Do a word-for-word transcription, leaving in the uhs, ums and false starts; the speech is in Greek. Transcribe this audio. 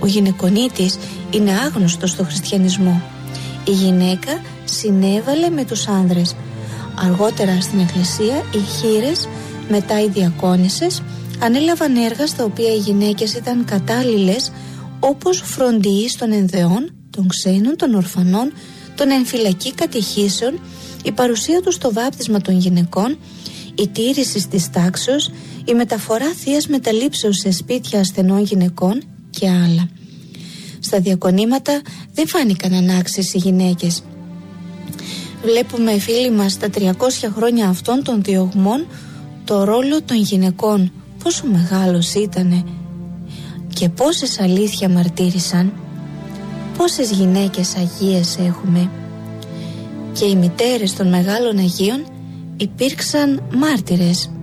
Ο γυναικονίτης είναι άγνωστος στο χριστιανισμό. Η γυναίκα συνέβαλε με τους άνδρες. Αργότερα στην εκκλησία οι χήρες, μετά οι διακόνισσες, ανέλαβαν έργα στα οποία οι γυναίκες ήταν κατάλληλες, όπως φροντιής των ενδεών, των ξένων, των ορφανών, των εμφυλακή κατηχήσεων, η παρουσία τους στο βάπτισμα των γυναικών, η τήρηση της τάξεως, η μεταφορά θείας μεταλήψεως σε σπίτια ασθενών γυναικών και άλλα. Στα διακονήματα δεν φάνηκαν ανάξιες οι γυναίκες. Βλέπουμε, φίλοι μας, τα τριακόσια χρόνια αυτών των διωγμών, το ρόλο των γυναικών πόσο μεγάλος ήτανε και πόσες αλήθεια μαρτύρησαν. Πόσες γυναίκες αγίες έχουμε. Και οι μητέρες των μεγάλων Αγίων υπήρξαν μάρτυρες.